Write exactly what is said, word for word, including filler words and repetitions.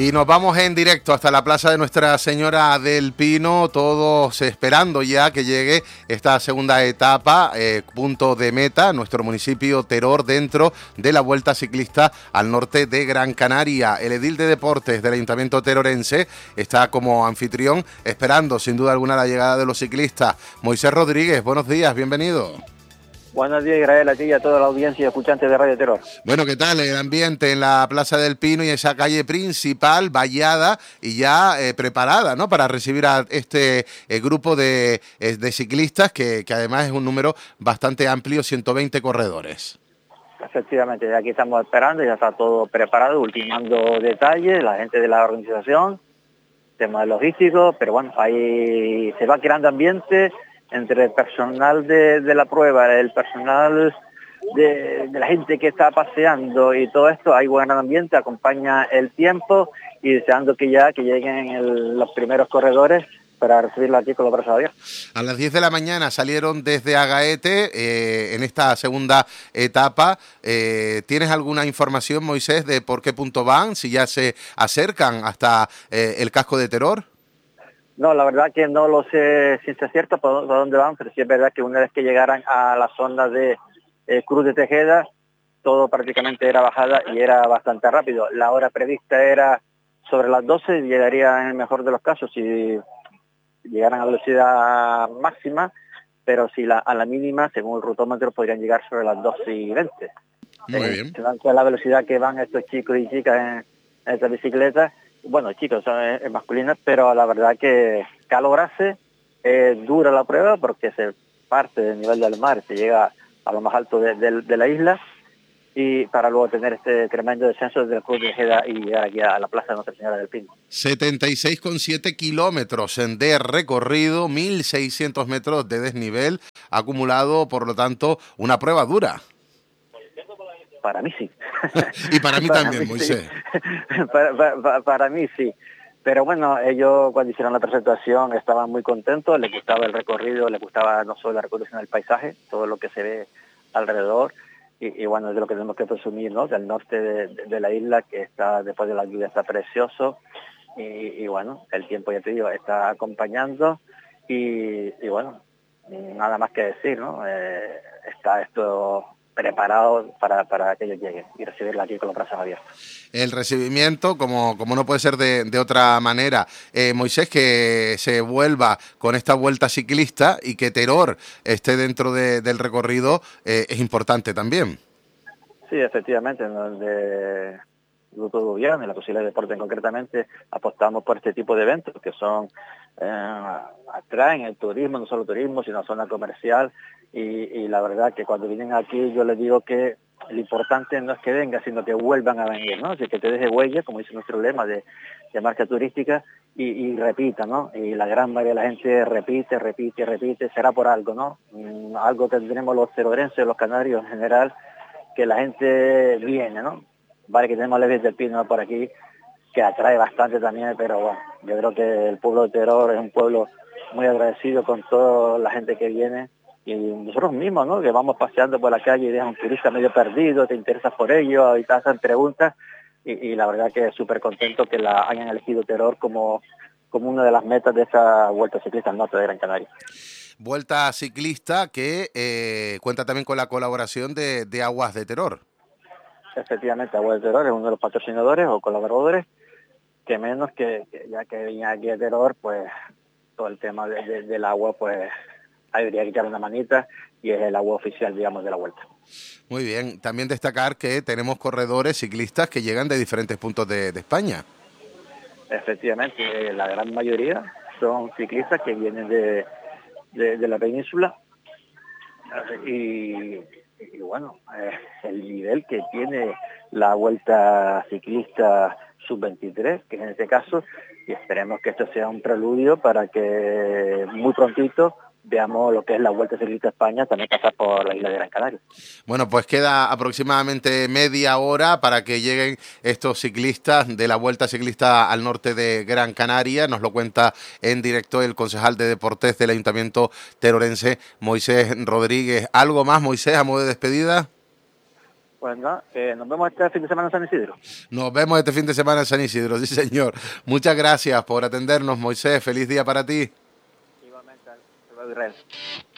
Y nos vamos en directo hasta la Plaza de Nuestra Señora del Pino, todos esperando ya que llegue esta segunda etapa, eh, punto de meta, nuestro municipio Teror, dentro de la Vuelta Ciclista al norte de Gran Canaria. El edil de deportes del Ayuntamiento terorense está como anfitrión, esperando sin duda alguna la llegada de los ciclistas. Moisés Rodríguez, buenos días, bienvenido. Buenos días, Israel, a ti y a toda la audiencia y escuchantes de Radio Teror. Bueno, ¿qué tal el ambiente en la Plaza del Pino y esa calle principal, vallada y ya eh, preparada, ¿no?, para recibir a este eh, grupo de, eh, de ciclistas, que, que además es un número bastante amplio, ciento veinte corredores? Efectivamente, ya aquí estamos esperando, ya está todo preparado, ultimando detalles, la gente de la organización, temas logísticos, pero bueno, ahí se va creando ambiente entre el personal de, de la prueba, el personal de, de la gente que está paseando y todo esto. Hay buen ambiente, acompaña el tiempo y deseando que ya que lleguen el, los primeros corredores para recibirlo aquí con los brazos abiertos. A las diez de la mañana salieron desde Agaete eh, en esta segunda etapa. Eh, ¿Tienes alguna información, Moisés, de por qué punto van? Si ya se acercan hasta eh, el casco de Teror. No, la verdad que no lo sé si es cierto por, por dónde van, pero sí es verdad que una vez que llegaran a la zona de eh, Cruz de Tejeda, todo prácticamente era bajada y era bastante rápido. La hora prevista era sobre las doce, llegaría en el mejor de los casos si llegaran a velocidad máxima, pero si la, a la mínima, según el rutómetro, podrían llegar sobre las doce y veinte. Muy eh, bien. Se dan cuenta de la velocidad que van estos chicos y chicas en, en estas bicicletas. Bueno, chicos, son eh, masculinas, pero la verdad que calorarse, eh, dura la prueba porque se parte del nivel del mar, se llega a lo más alto de, de, de la isla, y para luego tener este tremendo descenso desde el Cruz de Tejeda y llegar aquí a la Plaza de Nuestra Señora del Pino. setenta y seis coma siete kilómetros de recorrido, mil seiscientos metros de desnivel, acumulado, por lo tanto, una prueba dura. Para mí sí. Y para mí para también, mí Moisés. Sí. para, para, para mí sí. Pero bueno, ellos cuando hicieron la presentación estaban muy contentos, les gustaba el recorrido, les gustaba no solo el recorrido, sino el paisaje, todo lo que se ve alrededor. Y, y bueno, es de lo que tenemos que presumir, ¿no? Del norte de, de, de la isla, que está después de la lluvia está precioso. Y, y bueno, el tiempo, ya te digo, está acompañando. Y, y bueno, nada más que decir, ¿no? Eh, está esto preparado para, para que ellos lleguen y recibirla aquí con los brazos abiertos. El recibimiento, como, como no puede ser de, de otra manera, eh, Moisés, que se vuelva con esta vuelta ciclista y que Teror esté dentro de, del recorrido, eh, es importante también. Sí, efectivamente, en donde el Grupo de Gobierno y la posibilidad de deporte concretamente apostamos por este tipo de eventos que son eh, atraen el turismo, no solo turismo, sino zona comercial. Y, y la verdad que cuando vienen aquí yo les digo que lo importante no es que vengan, sino que vuelvan a venir, ¿no? Así que te deje huella, como dice nuestro lema de, de marca turística, y, y repita, ¿no? Y la gran mayoría de la gente repite, repite, repite, será por algo, ¿no? Mm, algo tendremos los terorenses, los canarios en general, que la gente viene, ¿no? Vale que tenemos Leves del Pino por aquí, que atrae bastante también, pero bueno, yo creo que el pueblo de Teror es un pueblo muy agradecido con toda la gente que viene. Y nosotros mismos, ¿no?, que vamos paseando por la calle y dejan un turista medio perdido, te interesas por ello y te hacen preguntas, y, y la verdad que es súper contento que la hayan elegido Teror como, como una de las metas de esta Vuelta Ciclista al norte de Gran Canaria. Vuelta ciclista que eh, cuenta también con la colaboración de, de Aguas de Teror. Efectivamente, Aguas de Teror es uno de los patrocinadores o colaboradores, que menos que, que ya que venía aquí a Teror, pues todo el tema de, de, del agua, pues habría que echar una manita, y es el agua oficial, digamos, de la Vuelta. Muy bien, también destacar que tenemos corredores ciclistas que llegan de diferentes puntos de, de España. Efectivamente, la gran mayoría son ciclistas que vienen de, de, de la península, y, y bueno, eh, el nivel que tiene la Vuelta Ciclista sub veintitrés, que es en este caso, y esperemos que esto sea un preludio para que muy prontito veamos lo que es la Vuelta Ciclista a España, también pasar por la isla de Gran Canaria. Bueno, pues queda aproximadamente media hora para que lleguen estos ciclistas de la Vuelta Ciclista al norte de Gran Canaria. Nos lo cuenta en directo el concejal de Deportes del Ayuntamiento terorense, Moisés Rodríguez. ¿Algo más, Moisés, a modo de despedida? Bueno, eh, nos vemos este fin de semana en San Isidro. Nos vemos este fin de semana en San Isidro, sí señor. Muchas gracias por atendernos, Moisés. Feliz día para ti. Igualmente, Israel.